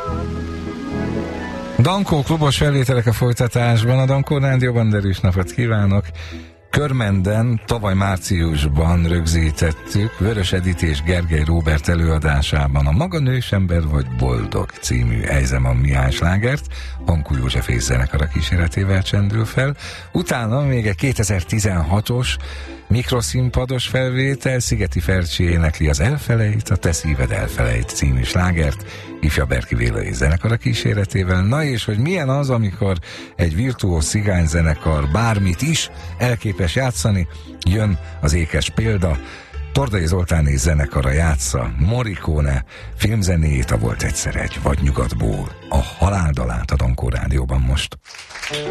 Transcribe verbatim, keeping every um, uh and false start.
Dankó klubos felvételek a folytatásban. A Dankó Rádióban derűs napot kívánok. Körmenden tavaly márciusban rögzítettük Vörös Edit és Gergely Róbert előadásában a Maga nősember vagy boldog című Ejzeman Mihály slágert, Hankó József és zenekara kíséretével csendül fel. Utána még egy kétezer-tizenhatos mikroszínpados felvétel, Szigeti Fercsi énekli az Elfelejt, a Te szíved elfelejt című slágert, Ifja Berki Béla és zenekara kíséretével. Na és hogy milyen az, amikor egy virtuóz cigányzenekar bármit is elképes játszani, jön az ékes példa. Tordai Zoltán és zenekara játsza Morricone filmzenéjét, a Volt egyszer egy vadnyugatból, a Haláldalát a Dankó Rádióban most.